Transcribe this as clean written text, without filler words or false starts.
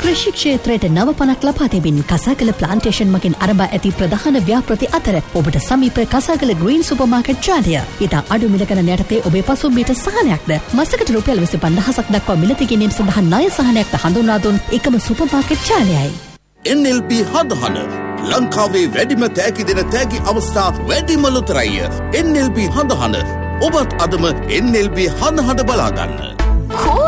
කෘෂි ක්ෂේත්‍රයට නව පණක් ලබා දෙමින් කසාකල ප්ලාන්ටේෂන් මගින් ආරම්භ ඇති ප්‍රධාන ව්‍යාපෘති අතර ඔබට සමීප කසාකල ග්‍රීන් සුපර් මාකට් ජාලය. ඉතා අඩු මිල ගණන් යටතේ ඔබේ පසුම්බියට සහනයක්ද මාසකට රුපියල් 25000ක් දක්වා මිල තිගැනීම සඳහා ණය සහනයක්ද හඳුන්වා දුන් එකම සුපර් මාකට් ජාලයයි. NLB හඳහන ලංකාවේ වැඩිම තෑගි දෙන තෑගි අවස්ථා වැඩිම ලොතරැය. NLB හඳහන ඔබත් අදම NLB හඳහන බලාගන්න.